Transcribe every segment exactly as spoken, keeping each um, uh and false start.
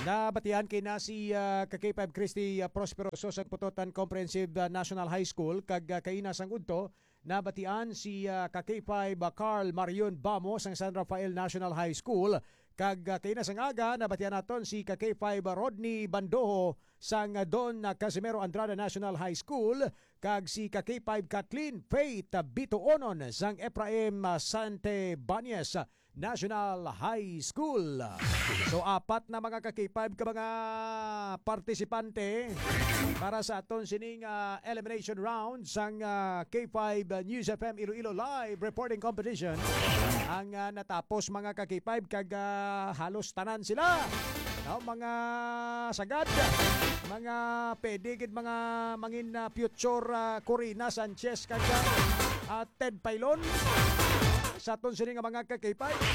Nabatihan kay na si uh, ka K five Christy uh, Prosperoso sa Putotan Comprehensive uh, National High School kag uh, kaina sang udto nabatian si uh, ka K five uh, Carl Marion Bamo sang San Rafael National High School kag uh, kaina sang aga nabatian naton si ka K five uh, Rodney Bandoho sang uh, Don uh, Casimiro Andrada National High School kag si ka K five Kathleen Faith uh, Bituonon sang Ephraim uh, Sante Banyes uh, National High School. So apat na mga ka K five ka mga partisipante para sa aton sining uh, elimination round sang uh, K five News F M Iloilo Live Reporting Competition. Ang uh, natapos mga ka K five kag uh, halos tanan sila. No, mga sagad, mga pedigid, mga mangin uh, future uh, Corina Sanchez kag uh, Ted Pailon sa aton sining mga ka K five.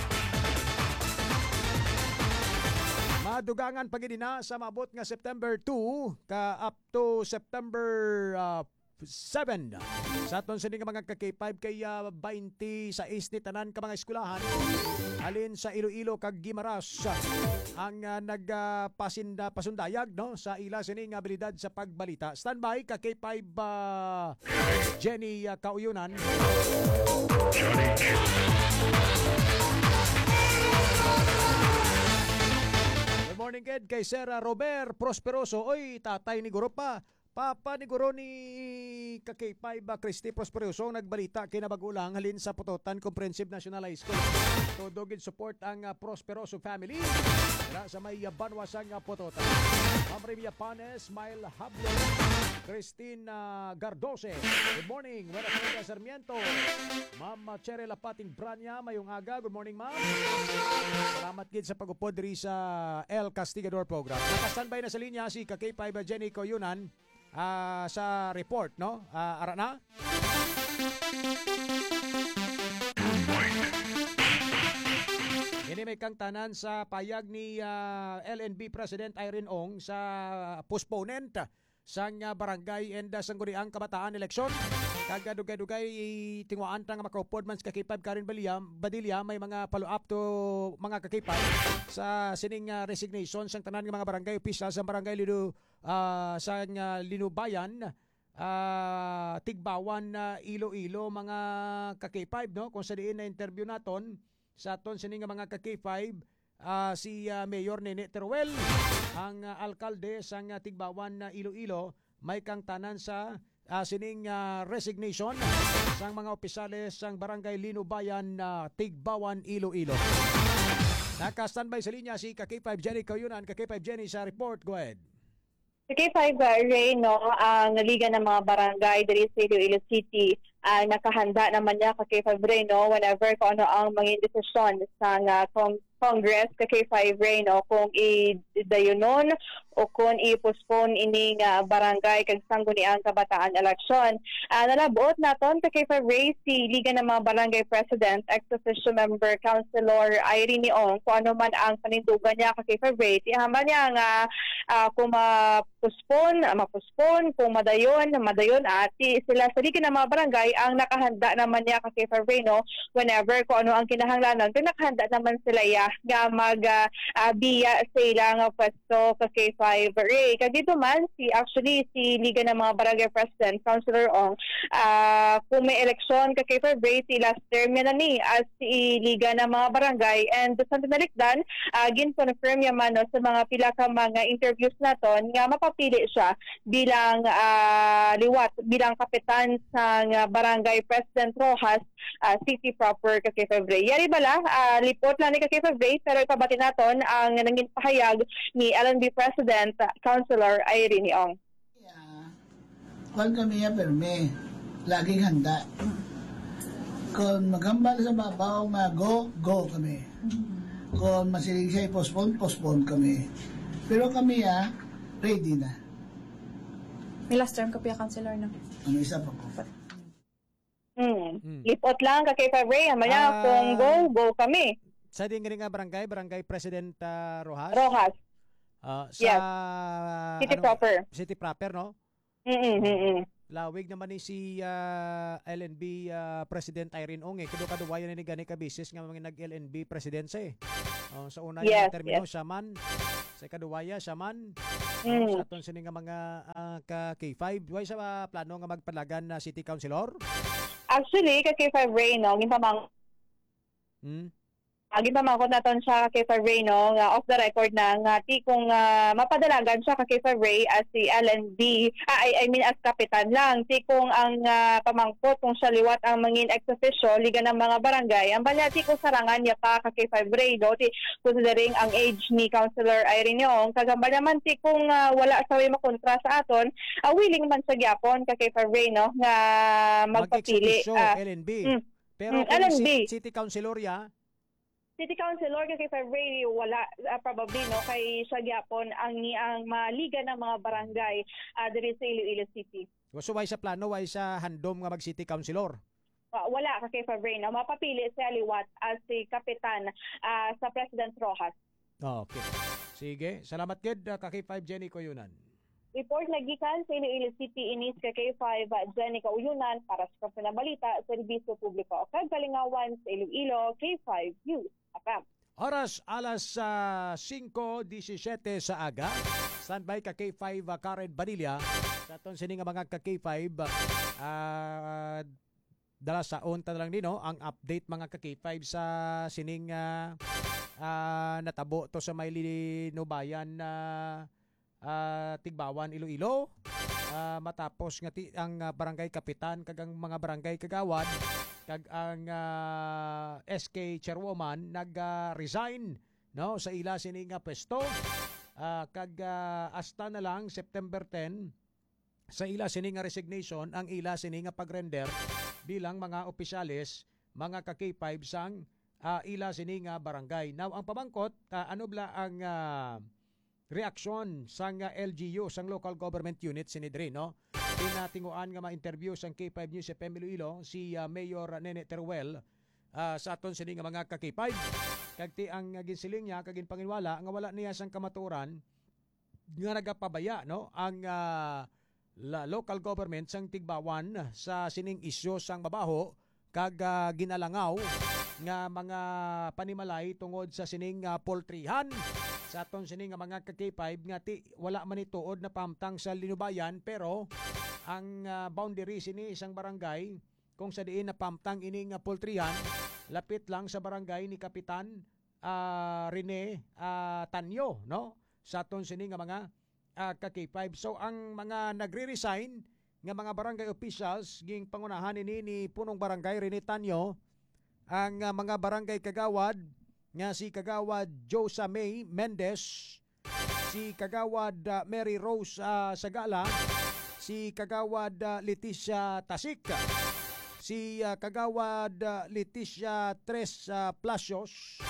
Madugangan pagidina sa maabot nga September two ka up to September uh, seven. Sa aton sining mga ka K five kay uh, twenty-six ni tanan ka mga eskwelahan alin sa Iloilo kag Guimaras ang uh, nagpasinda uh, pasundayag no sa ila sining abilidad sa pagbalita. Standby ka K five uh, Jenny uh, Kauyunan. Good morning kid kay Sir Robert Prosperoso. Oy, tatay ni Guro pa. Papa ni Guro ni ka K five uh, Christy Prosperoso nagbalita kinabagulang halin sa Putotan Comprehensive National High School. Tudogin support ang uh, Prosperoso family para sa may uh, banwasang uh, Putotan. Ma'am Remia Panes, Smile Hablo, Christine uh, Gardose. Good morning. Buenas tardes Sarmiento. Ma'am uh, Chere Lapating Branya, mayong aga. Good morning, ma'am. Salamat gid sa pag-upod diri sa El Castigador program. Naka-standby na sa linya si ka K five uh, Jenny Coyunan. Uh, sa report, no? Uh, ara na? Ini may kang tanan sa payag ni uh, L N B President Irene Ong sa postponent sang uh, barangay and uh, sangguniang kabataan eleksyon. Kaga dugay-dugay tingwaan tang makaupod man sa K five Karin Baliam, Badilya may mga follow-up to mga ka K five sa sining uh, resignation sang tanan ng mga barangay official sa barangay Lino uh, sa uh, Linubayan uh, Tigbawan uh, Iloilo mga ka K five no kung sa diin na interview naton sa aton sining mga ka K five uh, si uh, Mayor Nene Teruel ang uh, alkalde sang uh, Tigbawan uh, Iloilo may kang tanan sa Uh, sining uh, resignation sang mga opisales sang barangay Linubayan uh, Tigbawan Iloilo. Naka-standby sa linya si ka K five Jenny Coyunan. ka K five Jenny sa report. Go ahead. Sa K five uh, Ray, no, ang liga ng mga barangay diri sa Iloilo City uh, nakahanda naman niya ka K five Ray, no, whenever kung ano ang mga desisyon sa uh, kong Congress ka K five Ray, no, kung i-dayunon o kung i-postpone ining uh, barangay kag sangguniang kabataan election. Uh, nalabuot naton ka K five Ray si Liga ng mga Barangay President, ex-officio member, Councilor Irene Ong, kung ano man ang panindugan niya ka K five Ray. Tihama niya nga uh, kung ma-postpone, uh, ma-postpone, kung madayon, madayon at uh, sila sa Liga ng mga Barangay ang nakahanda naman niya ka K five Ray, no, whenever kung ano ang kinahanglanan. Pero nakahanda naman sila ya nga mag uh, uh, biya sa ilang uh, pwesto ka K five Ray. Kag dito man si actually si Liga ng mga Barangay President, Councilor Ong, uh, kung may eleksyon ka K five Ray si last term yan na ni as si Liga ng mga Barangay and sa tinalikdan uh, gin-confirm yaman no, sa mga pila ka mga interviews naton nga mapapili siya bilang uh, liwat bilang kapitan sa uh, Barangay President Rojas uh, City proper ka K five Ray. Yari bala uh, lipot lang ni ka K five Ray pero ipabati naton ang nanging pahayag ni L N B President uh, Councilor Irene Ong. Yeah. Kung kami ya perme, laging handa. Kung maghambal sa babaw nga go, go kami. Kung masiling siya i-postpone, postpone kami. Pero kami ya, ready na. May last term ka pa Councilor na. Ano isa pa ko? Hmm. Hmm. Lipot lang ka K five Ray, hamaya Ah. kung go, go kami. Sa din nga barangay, barangay President uh, Rojas. Rojas. Uh, sa Yes. City ano, proper. City proper, no? Mm mm. Lawig naman ni si uh, L N B uh, President Irene Ong eh. Kado-kaduwayan ni gani ka bisis nga mga nag-L N B presidente eh. Oh, sa una Yes, yung termino yes. siya man Sa ikaduwaya siya man Mm. sa aton sini nga mga ah, ka K five way sa ah, plano nga magpalagan na city councilor. Actually, ka K five Ray, no, gimpamang Hmm? Agi pa ko naton siya kay Ray, no, nga off the record na nga ti kung ah, mapadalagan siya kay Ray as si L N D, ah, I, I mean as kapitan lang. Ti kung ang ah, pamangkot kung siya liwat ang mangin ex-officio, liga ng mga barangay, ang banya ti kung sarangan niya pa kay Ray, no, ti considering ang age ni Councilor Irene Yong, kagamba naman ti kung ah, wala sa way makontra sa aton, ah, willing man sa gyapon kay Ray, no, nga magpapili. Mag-ex-officio, ah, L N B. mm, Pero mm, kung L N B. si- city councilor ya, City Councilor kay February wala uh, probably no kay siya gyapon ang ang maliga ng mga barangay uh, diri sa Iloilo City. so way sa plano, way sa handom nga mag-city councilor. Uh, wala ka kay February no mapapili siya liwat as si kapitan uh, sa President Rojas. Okay. Sige, salamat gid uh, ka K five Jenny Koyunan. Report nagikan sa Iloilo City inis kay K five uh, Jenny Kauyunan para sa Kapila Balita, Serbisyo Publiko. Kag Kalingawan sa Iloilo, K five News. Akam. Oras alas uh, cinco diecisiete sa aga. Standby ka K five uh, Karen Banilla. Sa aton sini nga mga ka K five uh, dala sa unta na lang dino ang update mga ka K five sa sining uh, uh, natabo to sa may Linubayan na uh, Tigbawan Iloilo. Uh, matapos nga ti, ang uh, barangay kapitan kag ang mga barangay kagawad kag ang uh, S K chairwoman nag-resign uh, no sa ila sini nga pwesto uh, kag uh, hasta na lang September ten sa ila sini nga resignation ang ila sini nga pagrender bilang mga opisyales mga ka K five sang uh, ila sini nga barangay. Now ang pamangkot uh, ano bla ang uh, reaksyon sang uh, L G U sang local government unit sinidri no. Tinatinguan nga ma-interview sang K five News F M Iloilo si uh, Mayor Nene Teruel uh, sa aton sini nga mga ka K five. Kag ti ang uh, ginsiling niya kag ginpanginwala nga wala niya sang kamaturan nga nagapabaya no ang uh, la local government sang Tigbawan sa sining isyu sang mabaho kag uh, ginalangaw nga mga panimalay tungod sa sining uh, poultryhan sa aton sining nga mga ka K five nga ti wala man ituod na pamtang sa Linubayan pero ang uh, boundary sini isang barangay kung sa diin na pamtang ining uh, poultryhan lapit lang sa barangay ni Kapitan uh, Rene uh, Tanyo no sa aton sini nga mga uh, ka K five. So ang mga nagre-resign nga mga barangay officials ging pangunahan ini ni punong barangay Rene Tanyo ang uh, mga barangay kagawad nga si Kagawad Josa May Mendez, si Kagawad uh, Mary Rose uh, Sagala, si Kagawad uh, Leticia Tasik, si uh, Kagawad uh, Leticia Tres uh, Plasios,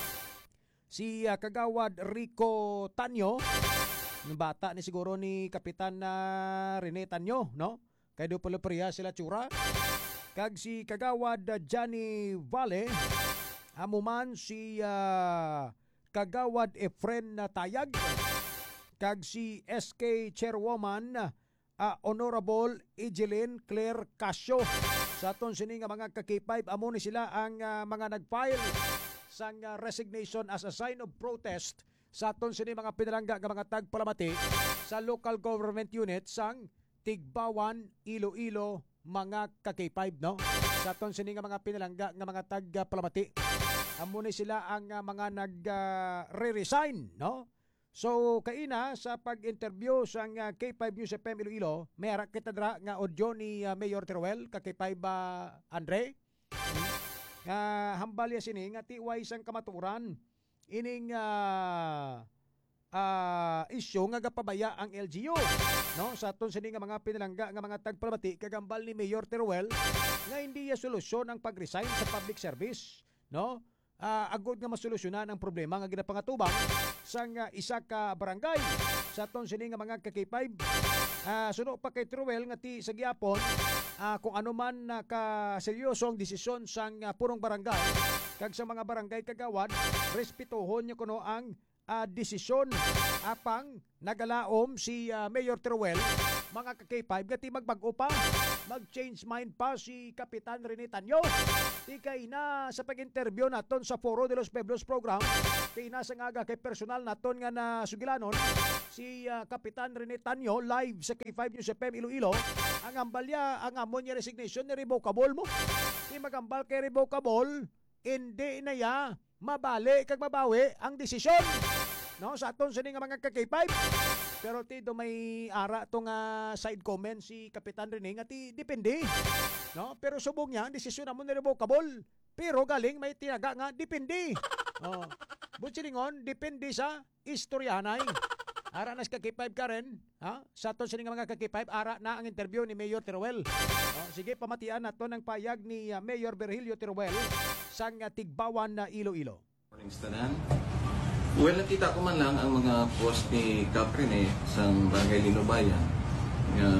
si uh, Kagawad Rico Tanyo, yung bata ni siguro ni Kapitan na uh, Rene Tanyo, no? Kaya do pala priya sila tsura. Kag si Kagawad uh, Johnny Vale, amuman si uh, Kagawad Efren na Tayag, kag si S K Chairwoman uh, Honorable Ejeline Claire Casio. Sa aton sini nga mga ka K five amo ni sila ang uh, mga nag-file sang uh, resignation as a sign of protest sa aton sini mga pinalangga nga mga tagpalamati sa local government unit sang Tigbawan Iloilo mga ka K five no. Sa aton sini nga mga pinalangga nga mga tagpalamati amo ni sila ang uh, mga nag-re-resign, uh, no? So, kaina sa pag-interview sa uh, K five News F M Iloilo, may harak kita dra nga audio ni uh, Mayor Teruel, ka K five uh, Andre. Nga uh, hambalya sini nga tiway sang kamaturan ining uh, uh, issue nga gapabaya ang L G U, no? Sa aton sini nga mga pinalangga nga mga tagpalabati kagambal ni Mayor Teruel nga hindi ya solusyon ang pag-resign sa public service, no? Uh, agod nga masolusyonan ang problema nga ginapangatubang sang uh, isa ka barangay sa aton sini nga mga ka K five. Uh, suno pa kay Teruel nga ti sa gyapon uh, kung ano man uh, ka seryosong desisyon sang uh, purong barangay kag sa mga barangay kagawad respetuhon niyo kuno ang uh, desisyon apang nagalaom si uh, Mayor Teruel mga ka-K five gati magbag-o pa, mag-change mind pa si Kapitan Rene Tanyo. Di kay na sa pag-interview naton sa Foro de los Pueblos program, kay na sa nga kay personal naton nga na sugilanon si uh, Kapitan Rene Tanyo live sa K five News F M Iloilo. Ang ambalya, ang amon niya resignation ni revocable mo. Di magambal kay revocable, hindi na ya mabali kag mabawi ang desisyon. No, sa aton sa nga mga ka-K five. Pero ti do may ara tong uh, side comment si Kapitan Rene nga ti depende. No, pero subong niya ang desisyon namon ni revocable. Pero galing may tinaga nga depende. Oh. Butsilingon depende sa istoryanay. Ara na sa K five ka rin, ha? Sa aton sa mga ka-K five ara na ang interview ni Mayor Teruel. Oh, sige pamatian nato ng payag ni uh, Mayor Virgilio Teruel sang uh, Tigbawan na Iloilo. Morning Stanan. Well, nakita ko man lang ang mga post ni Caprine sa Barangay Linubayan nga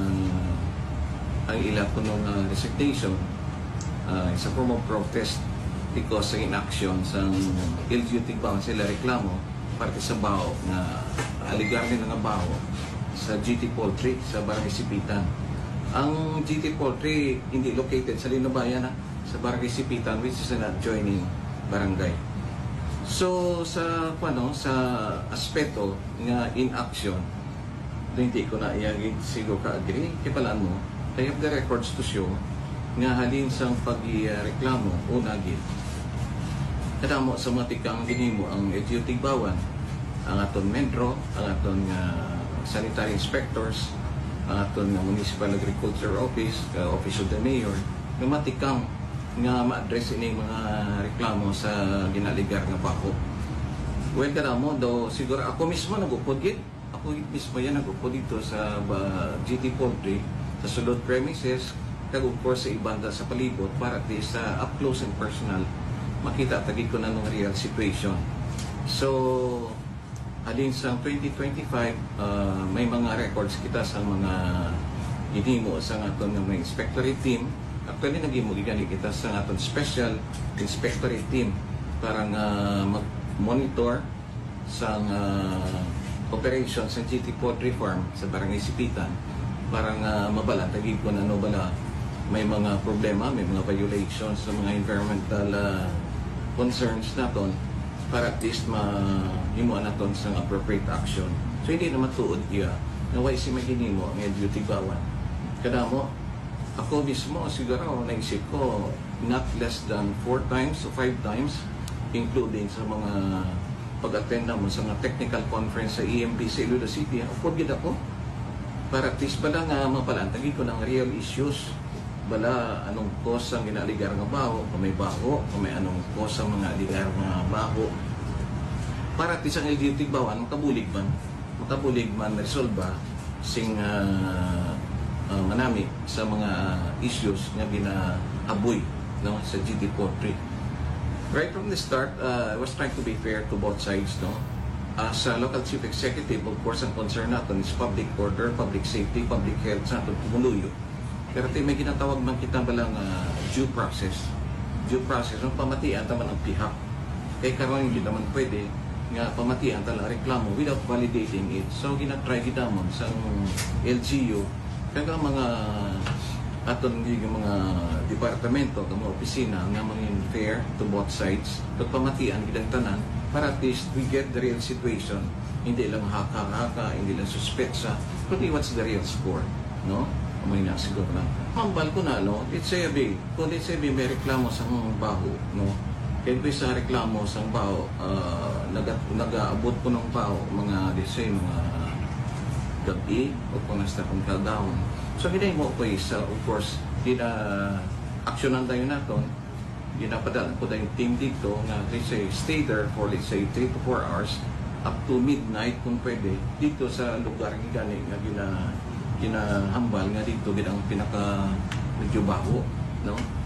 ang ila ko nung uh, resignation uh, sa form of protest because sa inaction sa L G U Tigbawan sila reklamo parte sa bao nga aligar nila nga bao sa G T Poultry sa Barangay Sipitan. Ang G T Poultry hindi located sa Linubayan, ha? Sa Barangay Sipitan, which is an adjoining barangay. So sa ano sa aspeto nga in action, hindi ko na iyagig siguro ka-agree. Kipalaan mo, I have the records to show nga halin sang pag-reklamo o nagit. Kadamo sa matikang ginimo ang L G U Tigbawan, ang aton Metro, ang aton uh, sanitary inspectors, ang aton uh, Municipal Agriculture Office, uh, Office of the Mayor, nga matikang nga ma-address ini mga reklamo sa ginaligar nga bako. Well, kada mo do siguro ako mismo nagupod gid. Ako mismo yan nagupod dito sa uh, G T Poultry sa sulod premises kag of course sa ibanda sa palibot para at least uh, up close and personal makita tagid ko na nung real situation. So halin sa twenty twenty-five uh, may mga records kita sa mga ginimo sa aton nga mga inspectorate team. Actually, nag-imugigani kita sa aton special inspectorate team para nga mag-monitor sa uh, operations sa G T Poultry Farm sa Barangay Sipitan para nga mabala, tagig ko na ano bala may mga problema, may mga violations sa mga environmental uh, concerns naton para at least mahimuan naton sa appropriate action. So, hindi na matuod iya na why si maginimo ang L G U Tigbawan. Kada mo, ako mismo, siguro, naisip ko, not less than four times o five times, including sa mga pag-attend naman sa mga technical conference sa E M P sa Iloilo City. Afford gid ako. Para at least bala nga mapalantagi ko ng real issues. Bala anong cause ang ginaligar nga baho, kung may baho, kung may anong cause ang mga aligar nga baho. Para at least ang L G U Tigbawan, makabulig man. Makabulig man resolba sing uh, Uh, manami sa mga issues nga ginahaboy no, sa G T Poultry. Right from the start, uh, I was trying to be fair to both sides. No? As a local chief executive, of course, ang concern natin is public order, public safety, public health sa ating pumuluyo. Pero may ginatawag man kita balang uh, due process. Due process, ang pamatian naman ang pihak. Kaya karoon hindi naman pwede nga pamatian talang reklamo without validating it. So, ginatry kita mo sa L G U kaya mga aton yung mga departamento, mga opisina nga mga fair to both sides, pagpamatian gidang tanan para at least we get the real situation, hindi lang haka-haka, hindi lang suspetsa, but what's the real score, no? May nasiguro na. Mambal ko na, no? Let's say, kung let's say may reklamo sa baho, no? Kaya pa sa reklamo sa baho, uh, nag-aabot po ng baho, mga, let's say, mga gabi o kung nasta kong kaldown. So, hindi mo po is, uh, of course, di na aksyonan tayo natin. Ginapadala ko tayong team dito na, let's say, stay there for, let's say, three to four hours up to midnight kung pwede dito sa lugar ng gani nga gina, ginahambal nga dito ginang pinaka medyo baho, no?